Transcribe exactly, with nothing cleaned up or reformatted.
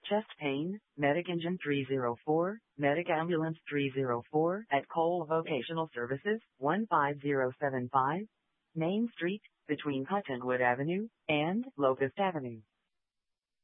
Chest pain, Medic Engine three oh four, Medic Ambulance three oh four at Cole Vocational Services, one five zero seven five, Main Street, between Cottonwood Avenue and Locust Avenue.